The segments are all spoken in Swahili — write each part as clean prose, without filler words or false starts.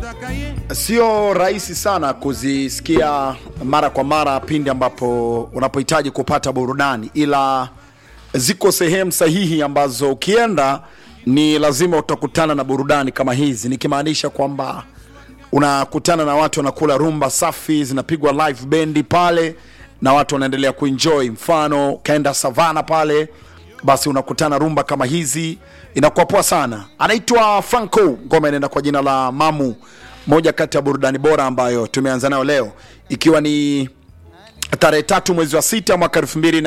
Sio rahisi sana kuzisikia mara kwa mara pindi ambapo unapohitaji kupata burudani, ila ziko sehemu sahihi ambazo ukienda ni lazima utakutana na burudani kama hizi, nikimaanisha kwamba unakutana na watu wanakula rumba safi, zinapigwa live bendi pale na watu wanaendelea kuenjoy. Mfano kaenda Savana pale, basi unakutana rumba kama hizi, inakuwa poa sana. Anaitwa Franco, ngoma inaenda kwa jina la Mamu, moja kati ya burudani bora ambayo tumeanza nayo leo, ikiwa ni tarehe 3 mwezi wa 6 mwaka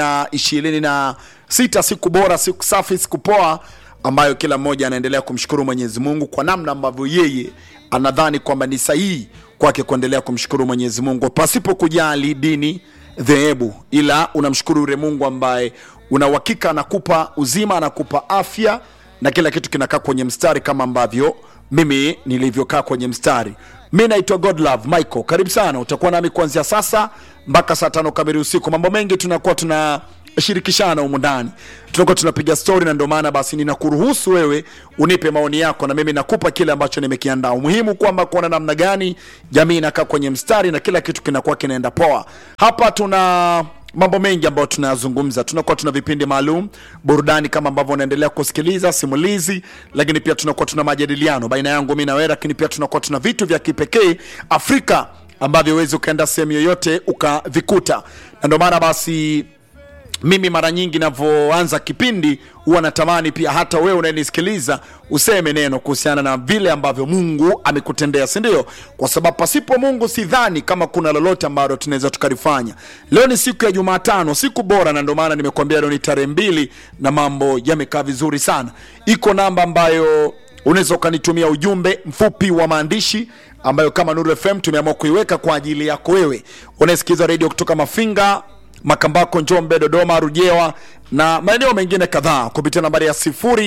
2026. Siku bora, siku safi, siku poa ambayo kila mmoja anaendelea kumshukuru Mwenyezi Mungu kwa namna ambavyo yeye anadhani kwamba ni sahihi kwake kuendelea kumshukuru Mwenyezi Mungu pasipo kujali dini, dhehebu, ila unamshukuru yule Mungu ambaye una uhakika anakupa uzima, anakupa afya na kila kitu kinakaa kwenye mstari kama ambavyo mimi nilivyokaa kwenye mstari. Mimi naitwa Godlove Michael. Karibu sana, utakuwa nami kuanzia sasa mpaka saa 5 kamili usiku. Mambo mengi tunakuwa tunashirikishana humu ndani, tunakuwa tunapiga story, na ndio maana basi ninakuruhusu wewe unipe maoni yako na mimi nakupa kile ambacho nimekiandaa. Muhimu kwamba kuona namna gani jamii inakaa kwenye mstari na kila kitu kinakuwa kinaenda poa. Hapa tuna mambo mengi ambayo tunazungumza. Tunakuwa tuna vipindi maalum, burudani kama ambavyo unaendelea kusikiliza, simulizi, lakini pia tunakuwa tuna majadiliano baina yangu mimi na wewe, lakini pia tunakuwa tuna vitu vya kipekee Afrika ambavyo huwezi ukaenda sehemu yoyote ukavikuta. Na ndio maana basi mimi mara nyingi ninavyoanza kipindi huwa natamani pia hata wewe unayenisikiliza useme neno kuhusiana na vile ambavyo Mungu amekutendea, si ndio? Kwa sababu pasipo Mungu sidhani kama kuna lolote ambalo tunaweza tukalifanya. Leo ni siku ya Jumatano, siku bora, na ndio maana nimekuambia leo ni tarehe 2 na mambo yamekaa vizuri sana. Iko namba ambayo unaweza ukanitumia ujumbe mfupi wa maandishi ambayo kama Nuru FM tumeamua kuiweka kwa ajili yako wewe unasikiza radio kutoka Mafinga, Makambako, Njombe, Dodoma, Rujewa na maeneo mengine kadhaa kupitia nambari ya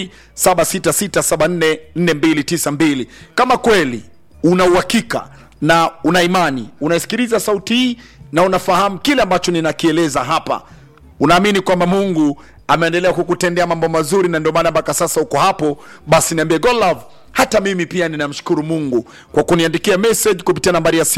0766744292. Kama kweli una uhakika na una imani, unasikiliza sauti hii na unafahamu kile ambacho ninakieleza hapa, unaamini kwamba Mungu ameendelea kukutendea mambo mazuri na ndio maana mpaka sasa uko hapo, basi niambie Godlove, hata mimi pia ninamshukuru Mungu kwa kuniandikia message kupitia nambari ya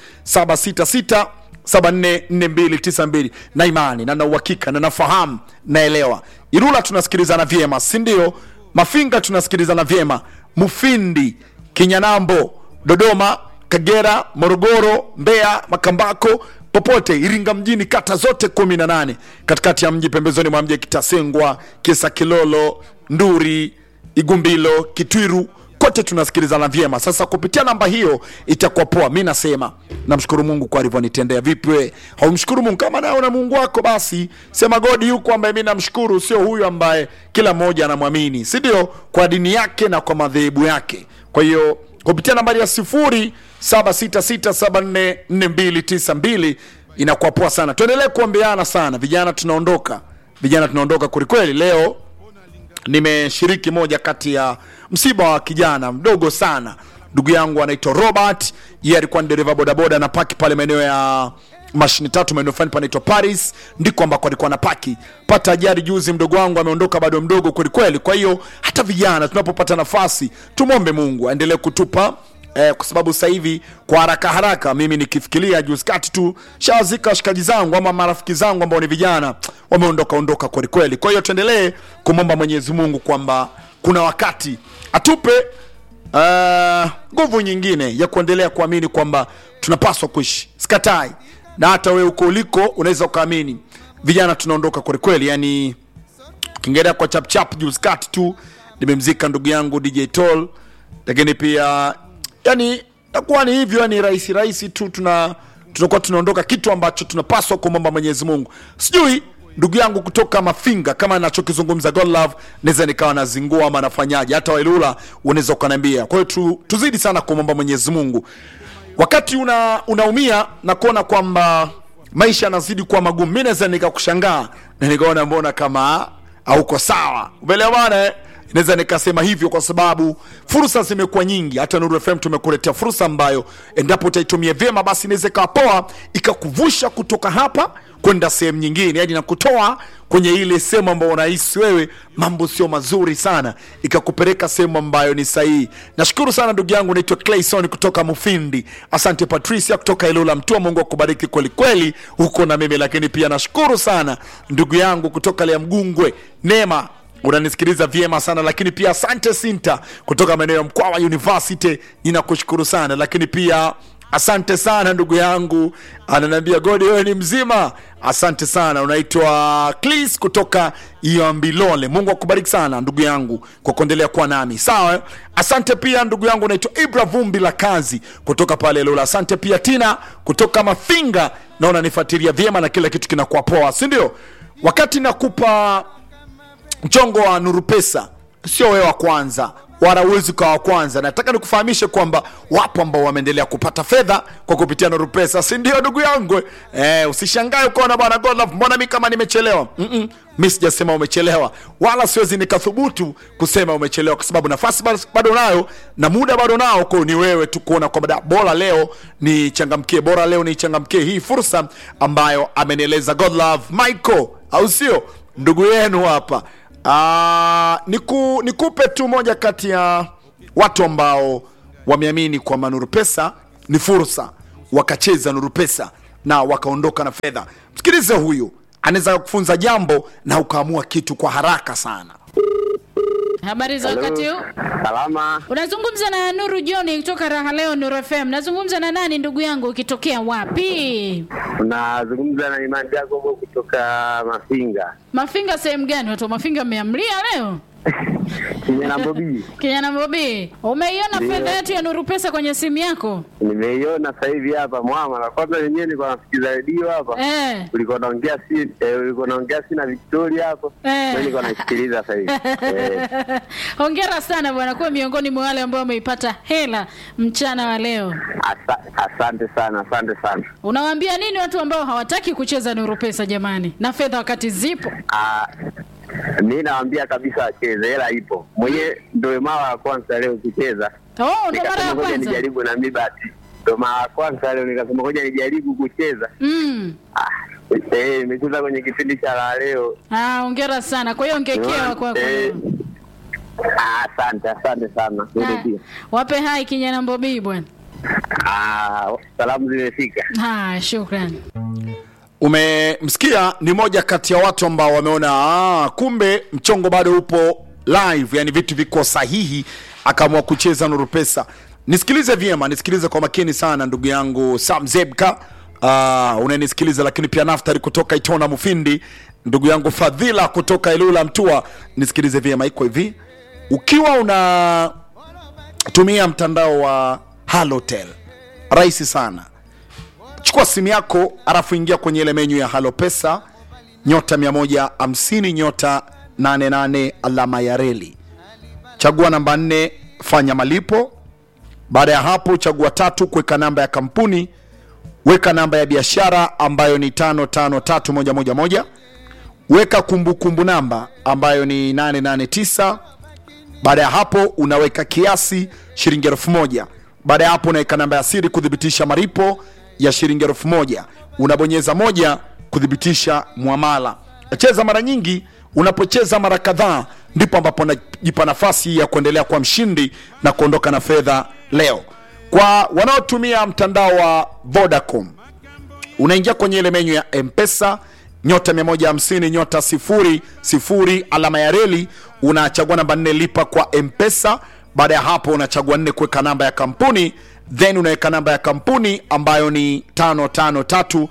0766744292. na imani na uhakika na nafahamu, naelewa. Ilula tunasikilizana vyema, si ndio? Mafinga tunasikilizana vyema, Mufindi, Kinyanambo, Dodoma, Kagera, Morogoro, Mbeya, Makambako, popote Iringa mjini, kata zote 18 katikati ya mji, pembezoni mwa mji, Kitasengwa, Kisa, Kilolo, Nduri, Igumbilo, Kitwiru, kote tunasikilizana vyema. Sasa kupitia namba hiyo itakuwa poa. Mimi nasema namshukuru Mungu kwa alivyonitendea. Vipi wewe? Haumshukuru Mungu? Kama nawe una Mungu wako, basi sema God yuko ambaye mimi namshukuru, sio huyu ambaye kila mmoja anamwamini, si ndio? Kwa dini yake na kwa madhehebu yake. Kwa hiyo kupitia nambari ya 0766744292 inakuwa poa sana. Tuendelee kuombeana sana. Vijana tunaondoka kweli. Leo nimeshiriki moja kati ya msiba wa kijana mdogo sana. Ndugu yangu anaitwa Robert, yeye alikuwa ni dereva bodaboda na paki pale maeneo ya Mashini 3, maeneo fulani panaitwa Paris, ndiko ambako alikuwa anapaki. Pata ajali juzi, mdogo wangu ameondoka, bado mdogo kweli. Kwa hiyo hata vijana tunapopata nafasi tumombe Mungu aendelee kutupa kwa sababu sasa hivi kwa haraka mimi nikifikiria juzi kati tu shawazika shikaji zangu ama marafiki zangu ambao ni vijana wameondoka kweli. Kwa hiyo tuendelee kumomba Mwenyezi Mungu kwamba kuna wakati atupe nguvu nyingine ya kuendelea kuamini kwamba tunapaswa kuishi. Sikatai, na hata wewe uko uliko unaweza ukaamini. Vijana tunaondoka kweli. Yani kingelea kwa chap juzi kati tu nimemzika ndugu yangu DJ Toll, lakini pia yani nakuwa ni hivyo, yani rahisi tu tunakuwa tunaondoka, kitu ambacho tunapaswa kumomba Mwenyezi Mungu. Sijui ndugu yangu kutoka Mafinga kama ninachokizungumza Godlove naweza nikawa nazingua ama nafanyaje, hata Wailula unaweza ukaniambia. Kwa hiyo tuzidi sana kumomba Mwenyezi Mungu wakati unaumia na kuona kwamba maisha yanazidi kuwa magumu. Mimi naweza nikakushangaa na nikaona mbona kama hauko sawa, umeelewa bwana? Inaweza nikasema hivyo kwa sababu fursa zimekuwa nyingi. Hata Nuru FM tumekuletea fursa ambayo endapo utaitumia vyema, basi inaweza kapoa ikakuvusha kutoka hapa kwenda sehemu nyingine, yaani na kutoa kwenye ile sehemu ambayo unahisi wewe mambo sio mazuri sana, ikakupeleka sehemu ambayo ni sahihi. Nashukuru sana ndugu yangu, naitwa Clayson kutoka Mufindi. Asante Patricia kutoka Ilula Mtua, Mungu akubariki kweli kweli huko na mimi. Lakini pia nashukuru sana ndugu yangu kutoka Lea Mgungwe, Neema, unanisikiliza vyema sana. Lakini pia asante Sinta kutoka maeneo ya Mkwawa University, ninakushukuru sana. Lakini pia asante sana ndugu yangu, ananiambia God wewe ni mzima. Asante sana, unaitwa Clis kutoka Iambilole. Mungu akubariki sana ndugu yangu kwa kuendelea kuwa nami. Sawa? Asante pia ndugu yangu, unaitwa Ibra Vumbi la Kazi kutoka pale Lola. Asante pia Tina kutoka Mafinga, naona nifuatilia vyema na kila kitu kinakuwa poa, si ndio? Wakati nakupa mchongo wa Nuru Pesa, sio wewe wa kwanza wala uwezi kwa wa kwanza. Nataka nikufahamishe kwamba wapo ambao wameendelea kupata fedha kwa kupitia Nuru Pesa, si ndio ndugu yangu? Usishangae ukaona bwana God Love, mbona mimi kama nimechelewa? Mimi sijasema umechelewa, wala siwezi nikathubutu kusema umechelewa, kwa sababu nafasi bado nayo na muda bado nao. Kwa ni wewe tu kuona kwamba bora leo ni changamkie hii fursa ambayo amenieleza God Love Michael, au sio ndugu yenu hapa. Nikupe tu moja kati ya watu ambao wameamini kwa Nuru Pesa ni fursa, wakacheza Nuru Pesa na wakaondoka na fedha. Msikilize huyu, anaweza kufunza jambo na ukaamua kitu kwa haraka sana. Habari za wakati huu? Salama. Unazungumza na Nuru John kutoka Raha Leo Nuru FM. Nazungumza na nani ndugu yangu, ukitokea wapi? Unazungumza na Imani Jacob kutoka Mafinga. Mafinga sehemu gani? Watu Mafinga wameamlia leo? Kijana Bobi. Umeiona fedha yetu ya Nuru Pesa kwenye simu yako? Nimeiona sasa hivi hapa mwama. Na kwanza wenyewe nilikuwa nasikiza radio hapa. Ulikuwa unaongea si na Victoria hapo. Mimi nilikuwa nasikiliza sasa hivi. Hongera sana bwana, kwa miongoni mwa wale ambao wameipata hela mchana wa leo. Asante sana. Unawaambia nini watu ambao hawataki kucheza Nuru Pesa jamani, na fedha wakati zipo? Mimi nawaambia kabisa wacheze, hela ipo. Mwenye ndio mara ya kwanza leo kucheza. Ndio mara ya kwanza. Nijaribu na mimi bahati. Ndio mara ya kwanza leo nikasema ngoja nijaribu kucheza. Nimecheza kwenye kipindi cha la leo. Hongera sana. Kwa hiyo ongekewa kwako. Asante sana. Wape hai kijana Bobi bwana. Salamu zimefika. Shukrani. Umemsikia, ni moja kati ya watu ambao wameona kumbe mchongo bado upo live, yani vitu viko sahihi, akaamua kucheza Nuru Pesa. Nisikilize vyema, nisikilize kwa makini sana ndugu yangu Sam Zebka, unanisikiliza. Lakini pia Naftari kutoka Itona Mufindi, ndugu yangu Fadhila kutoka Ilula Mtua, nisikilize vyema. Iko hivi, ukiwa unatumia mtandao wa Halotel, rahisi sana. Chukua simu yako, alafu ingia kwenye ile menu ya Halo Pesa, nyota 150 nyota 88 alama ya reli. Chagua namba 4, fanya malipo. Baada ya hapo chagua 3, kuweka namba ya kampuni. Weka namba ya biashara ambayo ni 553111. Weka kumbukumbu namba ambayo ni 889. Baada ya hapo unaweka kiasi shilingi 1000. Baada ya hapo unaweka namba ya siri kudhibitisha malipo ya shilingi 1000. Unabonyeza 1 kudhibitisha muamala. Cheza mara nyingi. Unapocheza mara kadhaa ndipo ambapo unajipa nafasi ya kuendelea kwa mshindi na kuondoka na fedha leo. Kwa wanaotumia mtandao wa Vodacom, unaingia kwenye ile menu ya M-Pesa, nyota 150 nyota 00 alama ya reli. Unachagua namba 4, lipa kwa M-Pesa. Baada ya hapo unachagua 4, kuweka namba ya kampuni. Then unaweka namba ya kampuni ambayo ni 553111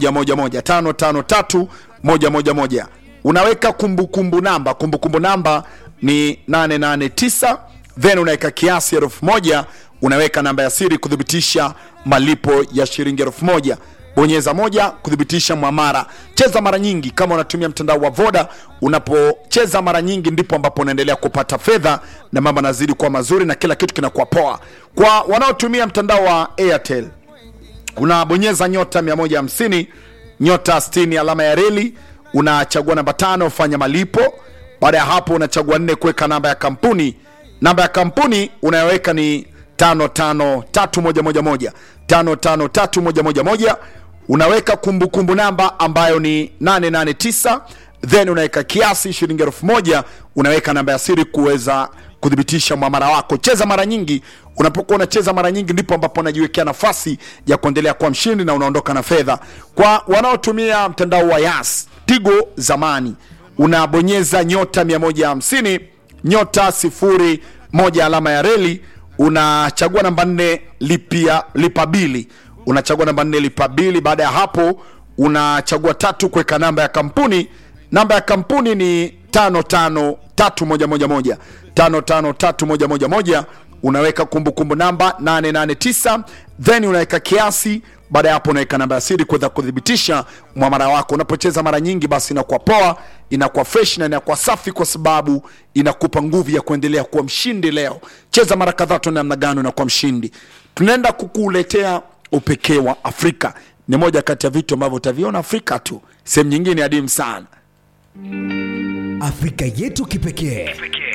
553111. Unaweka kumbukumbu namba ni 889. Then unaweka kiasi 1000. Unaweka namba ya siri kudhibitisha malipo ya shilingi 1000. Bonyeza 1 kudhibitisha muamala. Cheza mara nyingi kama unatumia mtandao wa Voda. Unapocheza mara nyingi ndipo ambapo unaendelea kupata fedha na mambo yanazidi kuwa mazuri na kila kitu kinakuwa poa. Kwa wanaotumia mtandao wa Airtel, unabonyeza nyota 150 nyota 60 alama ya reli. Unachagua namba 5, fanya malipo. Baada ya hapo unachagua 4 kuweka namba ya kampuni. Namba ya kampuni unayoweka ni 553111 553111. Unaweka kumbukumbu namba ambayo ni 889, then unaweka kiasi shilingi 1000. Unaweka namba ya siri kuweza kudhibitisha muamala wako. Cheza mara nyingi. Unapokuwa unacheza mara nyingi ndipo ambapo unajiwekea nafasi ya kuendelea kuwa mshindi na unaondoka na fedha. Kwa wanaotumia mtandao wa Yas Tigo zamani, unabonyeza nyota 150 nyota 01 alama ya reli, unachagua namba 4 lipa bili. Unachagua namba 4 lipa bili. Baada ya hapo unachagua 3 kuweka namba ya kampuni. Namba ya kampuni ni 553111 553111. Unaweka kumbukumbu namba 889, then unaweka kiasi. Baada ya hapo unaweka namba ya siri kuweza kudhibitisha muamala wako. Unapocheza mara nyingi basi inakuwa poa, inakuwa fresh na inakuwa safi, kwa sababu inakupa nguvu ya kuendelea kuwa mshindi leo. Cheza mara kadhaa tu, namna gani unakuwa mshindi. Tunaenda kukuletea upekee wa Afrika. Ni moja kati ya vitu ambavyo utaviona Afrika tu, sehemu nyingine adimu sana. Afrika yetu kipekee.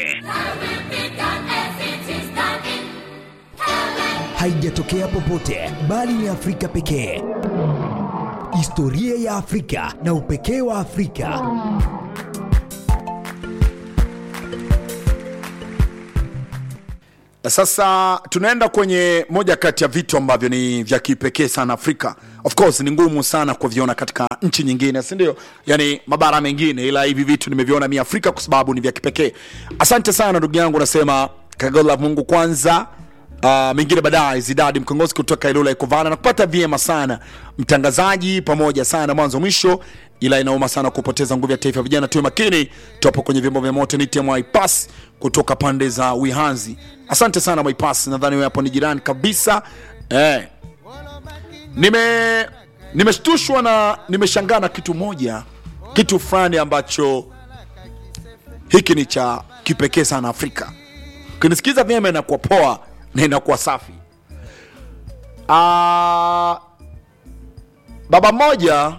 Haijatokea popote, bali ni Afrika pekee. Historia ya Afrika na upekee wa Afrika. Sasa tunaenda kwenye moja kati ya vitu ambavyo ni vya kipekee sana Afrika. Of course ni ngumu sana kuviona katika nchi nyingine, si ndio? Yani mabara mengine, ila hivi vitu nimeviona mimi Afrika kwa sababu ni vya kipekee. Asante sana ndugu yangu, nasema kagola Mungu kwanza. Mengine baadaye. Zidadi Mkongozi kutoka Ilula Ikovana na kupata vyema sana mtangazaji, pamoja sana mwanzo mwisho, ila inauma sana kupoteza nguvu ya taifa. Vijana tuwe makini, tupo kwenye vyombo vya moto. Ni timu Ipass kutoka pande za Wihanzi. Asante sana Ipass, nadhani wewe hapo ni jirani kabisa. Nimeshtushwa na nimeshangaa na kitu moja, kitu fulani ambacho hiki ni cha kipekee sana Afrika. Kinisikiza vyema inakuwa poa na inakuwa safi. Baba mmoja,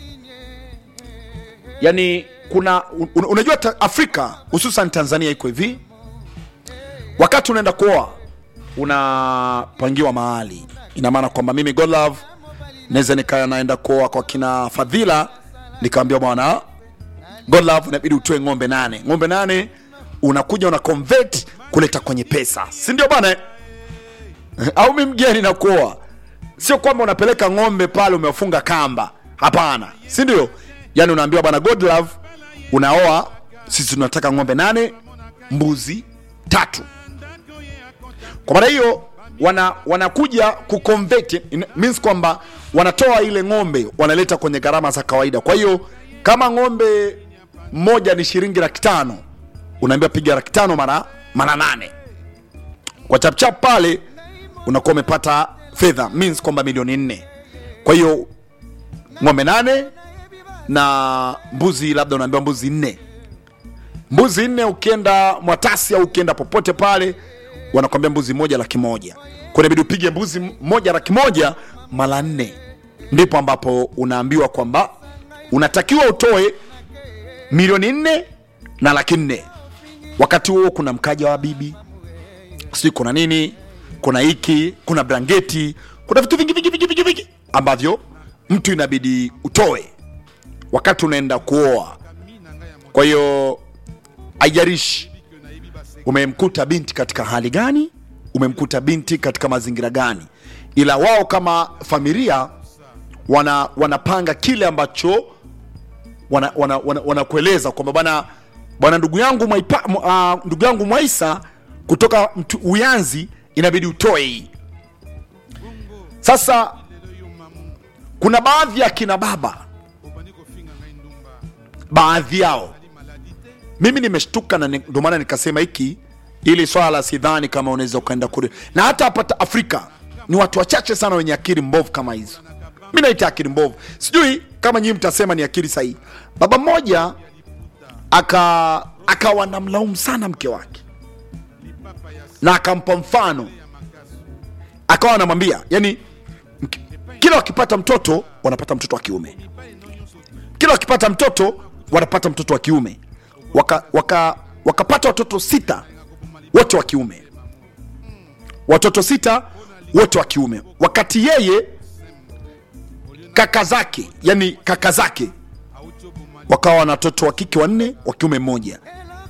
yani kuna unajua Afrika hususan Tanzania iko hivi, wakati unaenda kuoa unapangiwa mahali. Ina maana kwamba mimi Godlove naweza naenda kuoa kwa kina Fadhila, nikamwambia bwana Godlove inabidi utoe ng'ombe 8. Ng'ombe 8 unakuja una convert kuleta kwenye pesa, si ndio bwana? Au mimi mgeni na kuoa, sio kwamba unapeleka ng'ombe pale umefunga kamba, hapana, si ndio? Yani unaambiwa bwana Godlove unaoa, sisi tunataka ng'ombe 8, mbuzi 3. Kwa maana hiyo wanakuja kuconvert, means kwamba wanatoa ile ng'ombe wanaleta kwenye gharama za kawaida. Kwa hiyo kama ng'ombe moja ni shilingi 500, unaambia piga 500 mara 8. Kwa chapchap pale unakuwa umepata fedha, means kwamba milioni 4. Kwa hiyo ng'ombe 8 na mbuzi, labda unaambiwa mbuzi 4. Mbuzi 4 ukienda Mwatasi au ukienda popote pale wanakuambia mbuzi 1,100,000. Kwa inabidi upige mbuzi 1,100,000 mara 4. Ndipo ambapo unaambiwa kwamba unatakiwa utoe milioni 4 na 400,000. Wakati huo kuna mkaja wa bibi, sio kuna nini, kuna hiki, kuna blanketi, kuna vitu vingi ambavyo mtu inabidi utoe wakati unaenda kuoa. Kwa hiyo haijalishi umemkuta binti katika hali gani, umemkuta binti katika mazingira gani, ila wao kama familia wanapanga kile ambacho wanakueleza kwamba bwana ndugu yangu Mwaisa kutoka Uyanzi inabidi utoe hii. Sasa kuna baadhi ya kina baba, baadhi yao mimi nimeshtuka, na ndio maana nikasema hiki ili swala sidhani kama unaweza ukaenda kule. Na hata hapa Afrika ni watu wachache sana wenye akili mbovu kama hizo. Mimi naita akili mbovu, sijui kama nyinyi mtasema ni akili sahihi. Baba mmoja akawa namlaumu sana mke wake, na akampa mfano, akawa anamwambia yani kila wakipata mtoto wanapata mtoto wa kiume, kila wakipata mtoto wanapata mtoto wa kiume. wakapata watoto 6 wote wa kiume, watoto 6 wote wa kiume, wakati yeye kaka zake wakawa na watoto wa kike 4 wa kiume 1.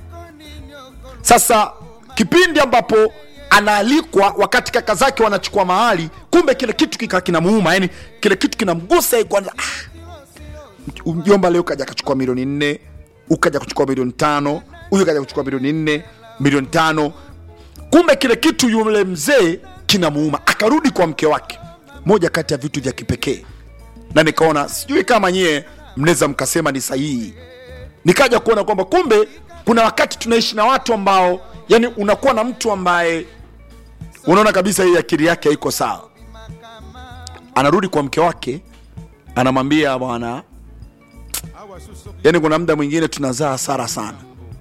Sasa kipindi ambapo anaalikwa, wakati kaka zake wanachukua mahali, kumbe kile kitu kinamuuma, yani kile kitu kinamgusa kwanza. Mjomba leo kaja akachukua milioni 4, ukaja kuchukua milioni 5, huyu kaja kuchukua milioni 4, milioni 5. Kumbe kile kitu yule mzee kinamuuma, akarudi kwa mke wake. Moja kati ya vitu vya kipekee, na nikaona sijui kama nyie mnaweza mkasema ni sahihi, nikaja kuona kwamba kumbe kuna wakati tunaishi na watu ambao, yani unakuwa na mtu ambaye unaona kabisa yeye akili yake haiko sawa. Anarudi kwa mke wake, anamwambia bwana, yani kuna muda mwingine tunazaa hasara sana.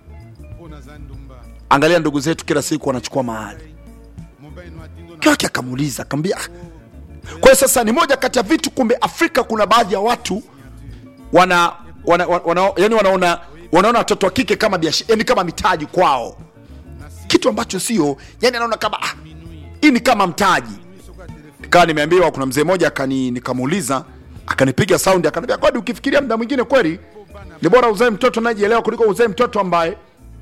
Angalia ndugu zetu kila siku wanachukua mahali. Mke wake akamuuliza, akamwambia, kwa hiyo sasa ni moja kati ya vitu, kumbe Afrika kuna baadhi ya watu wanaona watoto wa kike kama biashara, yani kama mitaji kwao, kitu ambacho sio, yani anaona kama hii ni kama mtaji. Nikawa nimeambiwa kuna mzee mmoja nikamuuliza, akanipiga sound, akaniambia, kwani ukifikiria muda mwingine kweli ni bora uzae mtoto anayejielewa kuliko uzae mtoto ambaye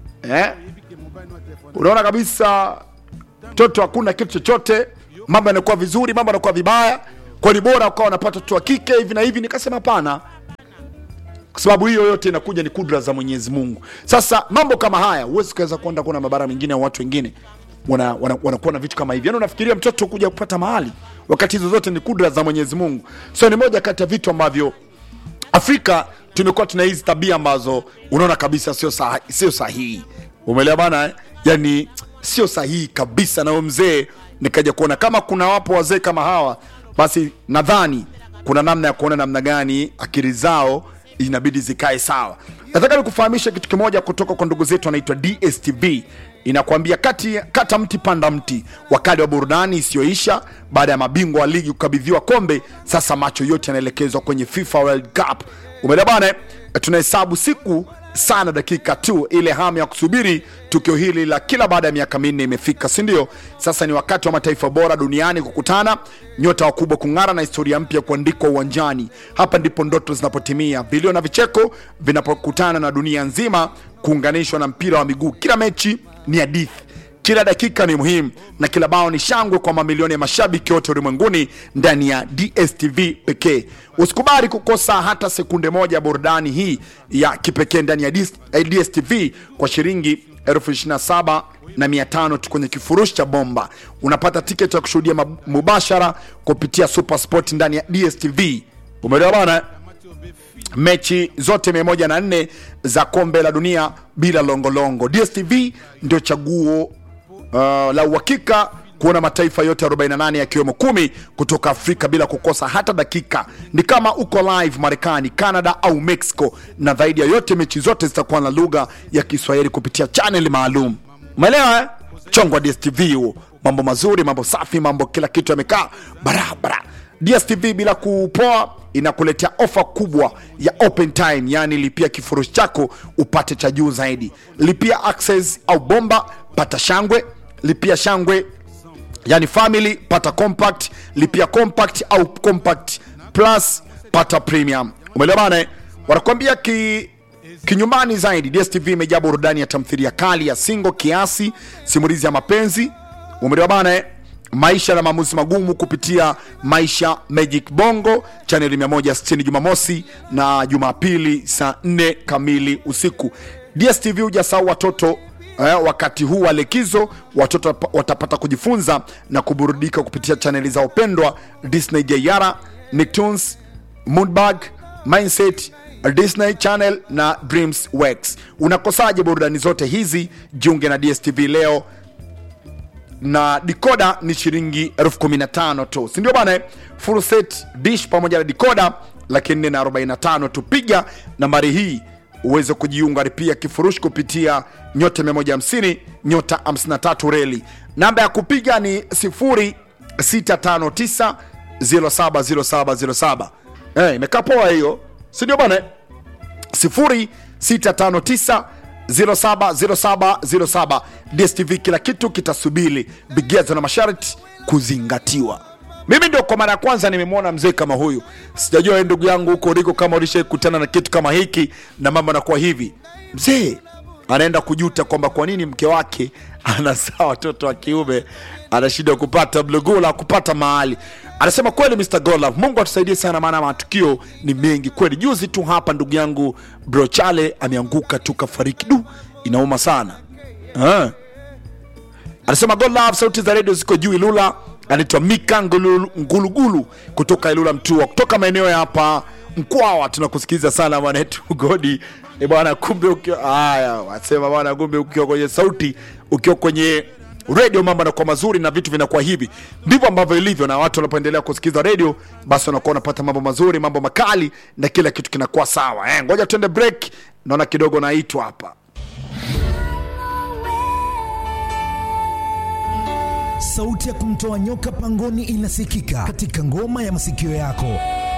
unaona kabisa mtoto hakuna kitu chochote, mambo yanakuwa vizuri, mambo yanakuwa vibaya, kwa ni bora ukawa unapata mtoto wa kike hivi na hivi. Nikasema hapana, kwa sababu hiyo yote inakuja ni kudra za Mwenyezi Mungu. Sasa mambo kama haya huwezi kuweza kwenda kuna mabara mengine au watu wengine wanakuwa na vitu kama hivi. Yaani unafikiria mtoto kuja kupata mahali, wakati hizo zote ni kudra za Mwenyezi Mungu. So ni moja kati ya vitu ambavyo Afrika tumekuwa tuna hizi tabia ambazo unaona kabisa sio sahihi. Umeelewa bana? Yani sio sahihi kabisa. Na mzee nikaja kuona kama kuna wapo wazee kama hawa, basi nadhani kuna namna ya kuona namna gani akili zao inabidi zikae sawa. Nataka nikufahamisha kitu kimoja kutoka kwa ndugu zetu wanaitwa DSTV. Inakwambia kata mti panda mti, wakati wa burudani isiyoisha. Baada ya mabingwa wa ligi kukabidhiwa kombe, sasa macho yote yanaelekezwa kwenye FIFA World Cup. Umeelewa bana? Tunahesabu siku sana, dakika tu, ile hamu ya kusubiri tukio hili la kila baada ya miaka 4 imefika, si ndio? Sasa ni wakati wa mataifa bora duniani kukutana, nyota wakubwa kung'ara na historia mpya kuandikwa uwanjani. Hapa ndipo ndoto zinapotimia, vilio na vicheko vinapokutana na dunia nzima kuunganishwa na mpira wa miguu. Kila mechi ni hadithi, kila dakika ni muhimu, na kila bao ni shangwe kwa mamilioni ya mashabiki wote ulimwenguni ndani ya DSTV pekee. Usikubali kukosa hata sekunde moja burudani hii ya kipekee ndani ya DSTV kwa shilingi 27,500 tu kwenye kifurushi cha bomba. Unapata tiketi ya kushuhudia mubashara kupitia Super Sport ndani ya DSTV. Umeelewa bana? Mechi zote 104 za kombe la dunia bila longolongo. DSTV ndio chaguo la uhakika kuona mataifa yote 48 yakiwemo 10 kutoka Afrika bila kukosa hata dakika. Ni kama uko live Marekani, Canada au Mexico, na zaidi ya yote mechi zote zitakuwa na lugha ya Kiswahili kupitia channel maalum. Umeelewa? Chongwa DSTV huo. Mambo mazuri, mambo safi, mambo kila kitu yamekaa barabara. DSTV bila kupoa inakuletea ofa kubwa ya open time, yani lipia kifurushi chako upate cha juu zaidi. Lipia access au bomba, pata shangwe. Lipia shangwe, yani family, pata compact. Lipia compact au compact plus, pata premium. Umeelewa bana? Wanakuambia kinyumbani zaidi. DSTV imejaa burudani ya tamthilia kali ya single kiasi, simulizi ya mapenzi. Umeelewa bana? Maisha na maamuzi magumu kupitia Maisha Magic Bongo channel 160 Jumamosi na Jumapili saa 4 kamili usiku. DSTV hujasahau watoto. Wakati huu wa likizo watoto watapata kujifunza na kuburudika kupitia chaneli za upendwa Disney Jayara, Nicktoons, Moonbug, Mindset, Disney Channel na Dreamsworks. Unakosaje burudani zote hizi? Jiunge na DSTV leo, na decoder ni shilingi 15,000 tu, si ndio bana? Full set dish pamoja na decoder lakini na 45 tu. Piga nambari hii uweze kujiunga, pia kifurushi kupitia nyota 150 nyota 53 reli. Namba ya kupiga ni 0659 070707. Imekaa poa hiyo, si ndio bana? 0659 070707 DStv, kila kitu kitasubiri, vigezo na masharti kuzingatiwa. Mimi ndio kwa mara ya kwanza nimemwona mzee kama huyu. Sijajua ndugu yangu huko uliko kama ulishakutana na kitu kama hiki na mambo yanakuwa hivi. Mzee anaenda kujuta kwamba kwa nini mke wake anazaa watoto wa kiume, anashindwa kupata blogula, kupata mahali. Anasema kweli Mr. Godlove, Mungu atusaidie sana, maana matukio ni mengi kweli. Juzi tu hapa ndugu yangu Bro Chale ameanguka tu kafariki. Inauma sana. Anasema Godlove, sauti za radio ziko juu Ilula. Anaitwa Mika Ngulugulu kutoka Ilula Mtua, kutoka maeneo ya hapa Mkwawa. Tunakusikiliza sana bwana wetu Godi. Bwana kumbe ukiwa wasema bwana kumbe ukiwa kwenye sauti, ukiwa kwenye radio mambo yanakuwa mazuri na vitu vinakuwa hivi. Ndivyo ambavyo ilivyo, na watu wanapoendelea kusikiliza radio basi wanakuwa wanapata mambo mazuri, mambo makali na kila kitu kinakuwa sawa. Ngoja tuende break. Naona kidogo naitwa hapa. Sauti ya kumtoa nyoka pangoni inasikika katika ngoma ya masikio yako.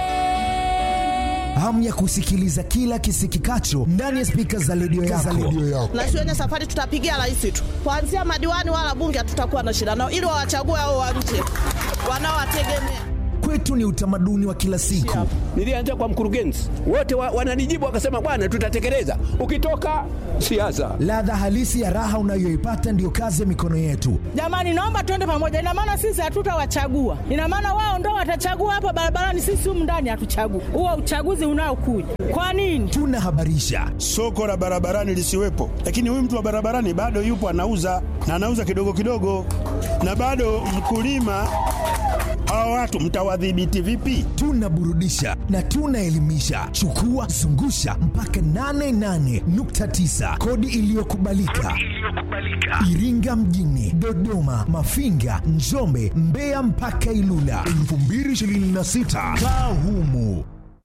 Hamu ya kusikiliza kila kisikikacho ndani ya speaker za radio yako. Na shule safari tutapigia rais tu. Kuanzia madiwani wala bunge tutakuwa na shida nao, ili wawachague hao wa nje wanaowategemea. Kwetu ni utamaduni wa kila siku. Nilianza kwa mkurugenzi, wote wananijibu wakasema bwana tutatekeleza. Ukitoka siasa, ladha halisi ya raha unayoipata ndio kazi ya mikono yetu. Jamani, naomba tuende pamoja. Ina maana sisi hatutawachagua, ina maana wao ndio watachagua hapa barabarani, sisi humu ndani hatuchagui. Huo uchaguzi unaokuja kwa nini? Tunahabarisha soko la barabarani lisiwepo, lakini huyu mtu wa barabarani bado yupo anauza, na anauza kidogo kidogo, na bado mkulima. Hawa watu mtawadhibiti vipi? Tunaburudisha na tunaelimisha. Chukua zungusha mpaka 88.9, kodi iliyokubalika. Iringa mjini, Dodoma, Mafinga, Njombe, Mbeya mpaka Ilula 2026. Kaa humu.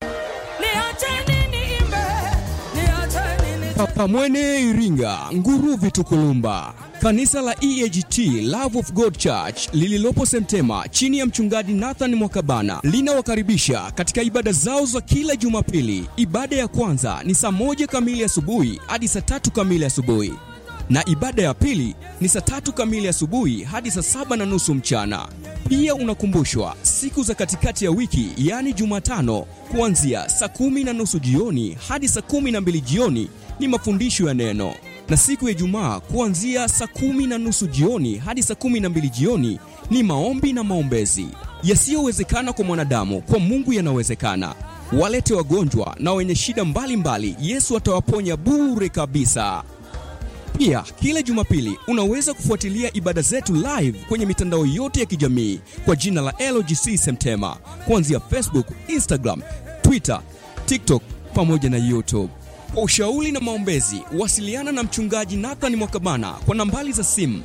Papa Mwene Iringa, Nguruvi Tukulumba. Kanisa la EAGT Love of God Church lililopo Semtema chini ya mchungaji Nathan Mwakabana linawakaribisha katika ibada zao za kila Jumapili. Ibada ya kwanza ni saa 1 kamili asubuhi hadi saa 3 kamili asubuhi. Na ibada ya pili ni saa 3 kamili asubuhi hadi saa 7:30 mchana. Pia unakumbushwa siku za katikati ya wiki, yani Jumatano, kuanzia saa 10:30 jioni hadi saa 12 jioni ni mafundisho ya neno. Na siku ya Ijumaa kuanzia saa 10:30 jioni hadi saa 12 jioni ni maombi na maombezi. Yasiyowezekana kwa mwanadamu, kwa Mungu yanawezekana. Walete wagonjwa na wenye shida mbalimbali, Yesu atawaponya bure kabisa. Pia kila Jumapili unaweza kufuatilia ibada zetu live kwenye mitandao yote ya kijamii kwa jina la LGC Semtema, kuanzia Facebook, Instagram, Twitter, TikTok pamoja na YouTube. Kwa ushauri na maombezi, wasiliana na mchungaji Nathan Mwakabana kwa nambari za simu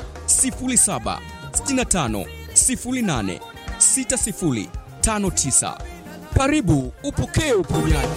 0765086059. Karibu upokee uponyaji.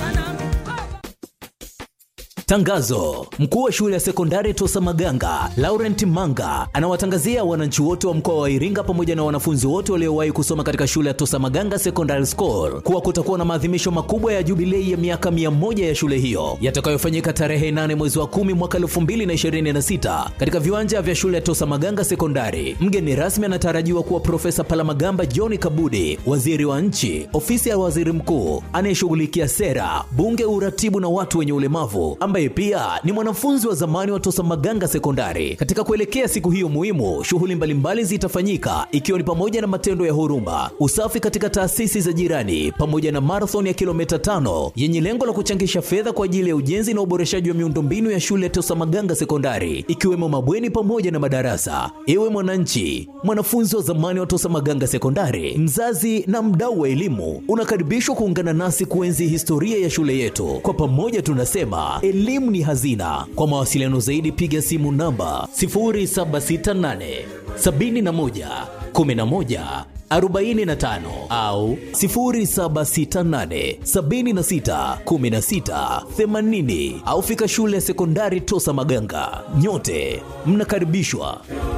Tangazo: mkuu wa shule ya sekondari Tosa Maganga, Laurent Manga, anawatangazia wananchi wote wa mkoa wa Iringa pamoja na wanafunzi wote waliowahi kusoma katika shule ya Tosa Maganga Secondary School kuwa kutakuwa na maadhimisho makubwa ya jubilei ya miaka 100 ya shule hiyo yatakayofanyika tarehe 8 mwezi wa 10 mwaka 2026 katika viwanja vya shule ya Tosa Maganga Secondary. Mgeni rasmi anatarajiwa kuwa Profesa Palamagamba John Kabudi, waziri wa nchi, ofisi ya waziri mkuu anayeshughulikia sera, bunge, uratibu na watu wenye ulemavu, ambaye pia ni mwanafunzi wa zamani wa Tosa Maganga Sekondari. Katika kuelekea siku hiyo muhimu, shughuli mbalimbali zitafanyika ikiwa ni pamoja na matendo ya huruma, usafi katika taasisi za jirani, pamoja na marathon ya kilomita 5 yenye lengo la kuchangisha fedha kwa ajili ya ujenzi na uboreshaji wa miundombinu ya shule ya Tosa Maganga Sekondari, ikiwemo mabweni pamoja na madarasa. Ewe mwananchi, mwanafunzi wa zamani wa Tosa Maganga Sekondari, mzazi na mdau wa elimu, unakaribishwa kuungana nasi kuenzi historia ya shule yetu. Kwa pamoja tunasema elimu ni hazina. Kwa mawasiliano zaidi piga simu namba 0768 71 11 45 au 0768 76 16 80 au fika shule ya sekondari Tosa Maganga. Nyote mnakaribishwa.